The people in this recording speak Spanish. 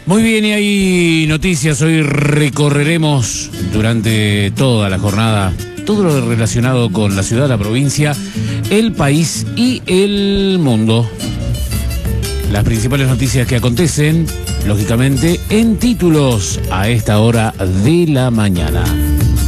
Muy bien, y hay noticias. Hoy recorreremos durante toda la jornada todo lo relacionado con la ciudad, la provincia, el país y el mundo. Las principales noticias que acontecen, lógicamente, en títulos a esta hora de la mañana.